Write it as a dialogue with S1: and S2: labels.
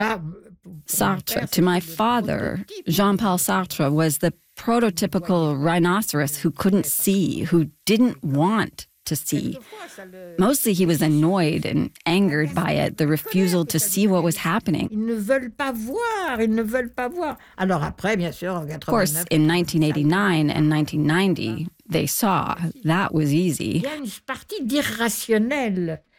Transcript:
S1: Sartre, to my father, Jean-Paul Sartre was the prototypical rhinoceros who couldn't see, who didn't want to see. Mostly he was annoyed and angered by it, the refusal to see what was happening. Of course, in 1989 and 1990, they saw. That was easy.